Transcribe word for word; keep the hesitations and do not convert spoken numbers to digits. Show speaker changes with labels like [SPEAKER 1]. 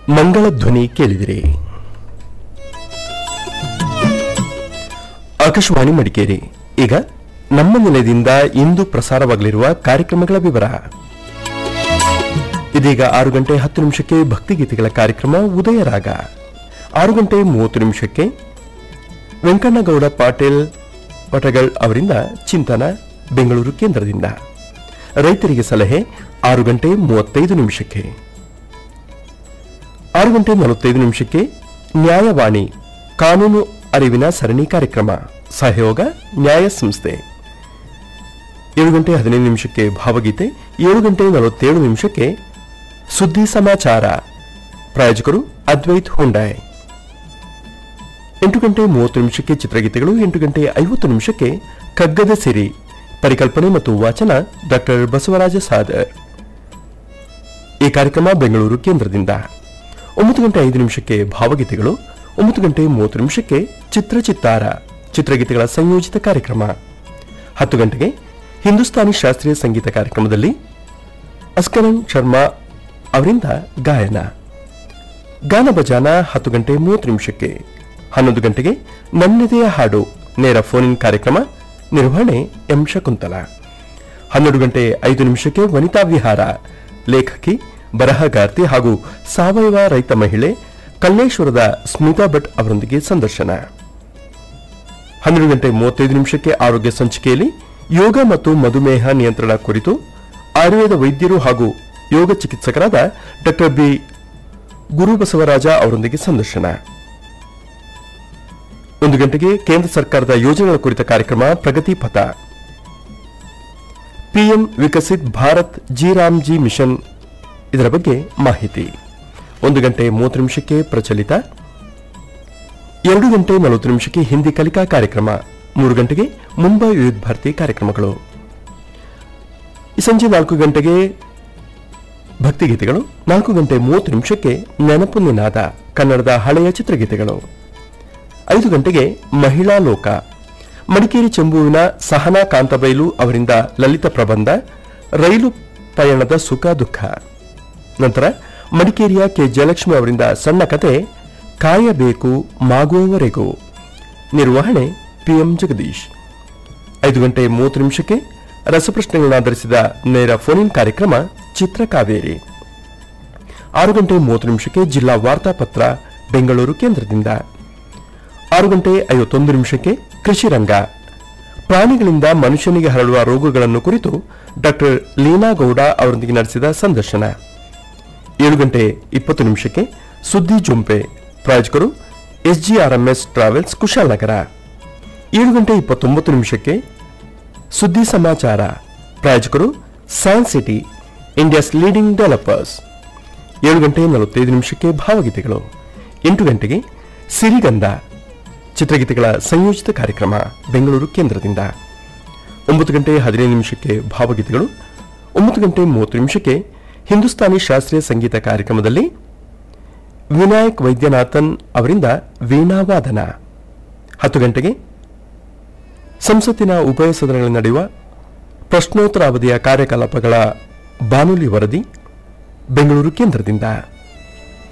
[SPEAKER 1] ಮಂಗಳ ಧ್ವನಿ ಕೇಳಿದಿರಿ. ಆಕಾಶವಾಣಿ ಮಡಿಕೇರಿ. ಈಗ ನಮ್ಮ ನಿಲಯದಿಂದ ಇಂದು ಪ್ರಸಾರವಾಗಲಿರುವ ಕಾರ್ಯಕ್ರಮಗಳ ವಿವರ. ಇದೀಗ ಆರು ಗಂಟೆ ಹತ್ತು ನಿಮಿಷಕ್ಕೆ ಭಕ್ತಿಗೀತೆಗಳ ಕಾರ್ಯಕ್ರಮ ಉದಯರಾಗ. ಆರು ಗಂಟೆ ಮೂವತ್ತು ನಿಮಿಷಕ್ಕೆ ವೆಂಕಣ್ಣಗೌಡ ಪಾಟೀಲ್ ಪಟಗಳ್ ಅವರಿಂದ ಚಿಂತನ ಬೆಂಗಳೂರು ಕೇಂದ್ರದಿಂದ. ರೈತರಿಗೆ ಸಲಹೆ ಆರು ಗಂಟೆ ಮೂವತ್ತೈದು ನಿಮಿಷಕ್ಕೆ. ಆರು ಗಂಟೆ ನಲವತ್ತೈದು ನಿಮಿಷಕ್ಕೆ ನ್ಯಾಯವಾಣಿ ಕಾನೂನು ಅರಿವಿನ ಸರಣಿ ಕಾರ್ಯಕ್ರಮ, ಸಹಯೋಗ ನ್ಯಾಯ ಸಂಸ್ಥೆ. ಏಳು ಗಂಟೆ ಹದಿನೈದು ನಿಮಿಷಕ್ಕೆ ಭಾವಗೀತೆ. ಏಳು ಗಂಟೆ ನಲವತ್ತೇಳು ನಿಮಿಷಕ್ಕೆ ಸುದ್ದಿ ಸಮಾಚಾರ, ಪ್ರಾಯೋಜಕರು ಅದ್ವೈತ್ ಹುಂಡಾಯ್. ಎಂಟು ಗಂಟೆ ಮೂವತ್ತು ನಿಮಿಷಕ್ಕೆ ಚಿತ್ರಗೀತೆಗಳು. ಎಂಟು ಗಂಟೆ ಐವತ್ತು ನಿಮಿಷಕ್ಕೆ ಕಗ್ಗದ ಸಿರಿ, ಪರಿಕಲ್ಪನೆ ಮತ್ತು ವಾಚನ ಡಾಕ್ಟರ್ ಬಸವರಾಜ ಸಾದರ್. ಈ ಕಾರ್ಯಕ್ರಮ ಬೆಂಗಳೂರು ಕೇಂದ್ರದಿಂದ. ಒಂಬತ್ತು ಗಂಟೆ ಐದು ನಿಮಿಷಕ್ಕೆ ಭಾವಗೀತೆಗಳು. ಒಂಬತ್ತು ಗಂಟೆ ಮೂವತ್ತು ನಿಮಿಷಕ್ಕೆ ಚಿತ್ರಚಿತ್ತಾರ, ಚಿತ್ರಗೀತೆಗಳ ಸಂಯೋಜಿತ ಕಾರ್ಯಕ್ರಮ. ಹತ್ತು ಗಂಟೆಗೆ ಹಿಂದೂಸ್ತಾನಿ ಶಾಸ್ತ್ರೀಯ ಸಂಗೀತ ಕಾರ್ಯಕ್ರಮದಲ್ಲಿ ಅಸ್ಕರನ್ ಶರ್ಮಾ ಅವರಿಂದ ಗಾಯನ, ಗಾನ ಭಜಾನ. ಹತ್ತು ಗಂಟೆ ಮೂವತ್ತು ನಿಮಿಷಕ್ಕೆ. ಹನ್ನೊಂದು ಗಂಟೆಗೆ ನನ್ನೆದೆಯ ಹಾಡು ನೇರ ಫೋನ್ ಇನ್ ಕಾರ್ಯಕ್ರಮ, ನಿರ್ವಹಣೆ ಎಂ ಶಕುಂತಲ. ಹನ್ನೆರಡು ಗಂಟೆ ಐದು ನಿಮಿಷಕ್ಕೆ ವನಿತಾ ವಿಹಾರ, ಲೇಖಕಿ ಬರಹಗಾರ್ತಿ ಹಾಗೂ ಸಾವಯವ ರೈತ ಮಹಿಳೆ ಕಲ್ಲೇಶ್ವರದ ಸ್ಮಿತಾ ಭಟ್ ಅವರೊಂದಿಗೆ ಸಂದರ್ಶನ. ಹನ್ನೆರಡು ಗಂಟೆ ಮೂವತ್ತೈದು ನಿಮಿಷಕ್ಕೆ ಆರೋಗ್ಯ ಸಂಚಿಕೆಯಲ್ಲಿ ಯೋಗ ಮತ್ತು ಮಧುಮೇಹ ನಿಯಂತ್ರಣ ಕುರಿತು ಆಯುರ್ವೇದ ವೈದ್ಯರು ಹಾಗೂ ಯೋಗ ಚಿಕಿತ್ಸಕರಾದ ಡಾಕ್ಟರ್ ಬಿ ಗುರುಬಸವರಾಜ ಅವರೊಂದಿಗೆ ಸಂದರ್ಶನ. ಒಂದು ಗಂಟೆಗೆ ಕೇಂದ್ರ ಸರ್ಕಾರದ ಯೋಜನೆಗಳ ಕುರಿತ ಕಾರ್ಯಕ್ರಮ ಪ್ರಗತಿ ಪಥ, PM Viksit Bharat G Ramji mission, ಇದರ ಬಗ್ಗೆ ಮಾಹಿತಿ. ಒಂದು ಗಂಟೆ ಮೂವತ್ತು ನಿಮಿಷಕ್ಕೆ ಪ್ರಚಲಿತ. ಎರಡು ಗಂಟೆ ನಲವತ್ತು ನಿಮಿಷಕ್ಕೆ ಹಿಂದಿ ಕಲಿಕಾ ಕಾರ್ಯಕ್ರಮ. ಮೂರು ಗಂಟೆಗೆ ಮುಂಬೈ ವಿವಿಧ ಭಾರತಿ ಕಾರ್ಯಕ್ರಮಗಳು. ಈ ಸಂಜೆ ನಾಲ್ಕು ಗಂಟೆಗೆ ಭಕ್ತಿಗೀತೆಗಳು. ನಾಲ್ಕು ಗಂಟೆ ಮೂವತ್ತು ನಿಮಿಷಕ್ಕೆ ನೆನಪು ನಿನಾದ, ಕನ್ನಡದ ಹಳೆಯ ಚಿತ್ರಗೀತೆಗಳು. ಐದು ಗಂಟೆಗೆ ಮಹಿಳಾ ಲೋಕ, ಮಡಿಕೇರಿ ಚೆಂಬುವಿನ ಸಹನಾ ಕಾಂತಬೈಲು ಅವರಿಂದ ಲಲಿತ ಪ್ರಬಂಧ ರೈಲು ಪಯಣದ ಸುಖ ದುಃಖ. ನಂತರ ಮಡಿಕೇರಿಯ ಕೆ ಜಯಲಕ್ಷ್ಮಿ ಅವರಿಂದ ಸಣ್ಣ ಕತೆ ಕಾಯಬೇಕು ಮಾಗುವವರೆಗೂ, ನಿರ್ವಹಣೆ ಪಿಎಂ ಜಗದೀಶ್. ಐದು ಗಂಟೆ ಮೂವತ್ತು ನಿಮಿಷಕ್ಕೆ ರಸಪ್ರಶ್ನೆಗಳನ್ನಾಧರಿಸಿದ ನೇರ ಫೋನ್ ಇನ್ ಕಾರ್ಯಕ್ರಮ ಚಿತ್ರಕಾವೇರಿ. ಆರು ಗಂಟೆ ಮೂವತ್ತು ನಿಮಿಷಕ್ಕೆ ಜಿಲ್ಲಾ ವಾರ್ತಾಪತ್ರ ಬೆಂಗಳೂರು ಕೇಂದ್ರದಿಂದ. ಆರು ಗಂಟೆ ಐವತ್ತೊಂದು ನಿಮಿಷಕ್ಕೆ ಕೃಷಿ ರಂಗ, ಪ್ರಾಣಿಗಳಿಂದ ಮನುಷ್ಯನಿಗೆ ಹರಡುವ ರೋಗಗಳನ್ನು ಕುರಿತು ಡಾಕ್ಟರ್ ಲೀನಾ ಗೌಡ ಅವರೊಂದಿಗೆ ನಡೆಸಿದ ಸಂದರ್ಶನ. ಏಳು ಗಂಟೆ ಇಪ್ಪತ್ತು ನಿಮಿಷಕ್ಕೆ ಸುದ್ದಿ ಜುಂಪೆ, ಪ್ರಾಯೋಜಕರು ಎಸ್ಜಿಆರ್ಎಂಎಸ್ ಟ್ರಾವೆಲ್ಸ್ ಕುಶಾಲನಗರ. ಏಳು ಗಂಟೆ ಇಪ್ಪತ್ತೊಂಬತ್ತು ನಿಮಿಷಕ್ಕೆ ಸುದ್ದಿ ಸಮಾಚಾರ, ಪ್ರಾಯೋಜಕರು science city, India's leading developers. ಏಳು ಗಂಟೆ ನಲವತ್ತೈದು ನಿಮಿಷಕ್ಕೆ ಭಾವಗೀತೆಗಳು. ಎಂಟು ಗಂಟೆಗೆ ಸಿರಿಗಂಧ, ಚಿತ್ರಗೀತೆಗಳ ಸಂಯೋಜಿತ ಕಾರ್ಯಕ್ರಮ ಬೆಂಗಳೂರು ಕೇಂದ್ರದಿಂದ. ಒಂಬತ್ತು ಗಂಟೆ ಹದಿನೈದು ನಿಮಿಷಕ್ಕೆ ಭಾವಗೀತೆಗಳು. ಒಂಬತ್ತು ಗಂಟೆ ಮೂವತ್ತು ನಿಮಿಷಕ್ಕೆ ಹಿಂದೂಸ್ತಾನಿ ಶಾಸ್ತ್ರೀಯ ಸಂಗೀತ ಕಾರ್ಯಕ್ರಮದಲ್ಲಿ ವಿನಾಯಕ್ ವೈದ್ಯನಾಥನ್ ಅವರಿಂದ ವೀಣಾವಾದನ. ಹತ್ತು ಗಂಟೆಗೆ ಸಂಸತ್ತಿನ ಉಭಯ ಸದನಗಳಲ್ಲಿ ನಡೆಯುವ ಪ್ರಶ್ನೋತ್ತರ ಅವಧಿಯ ಕಾರ್ಯಕಲಾಪಗಳ ಬಾನುಲಿ ವರದಿ ಬೆಂಗಳೂರು ಕೇಂದ್ರದಿಂದ.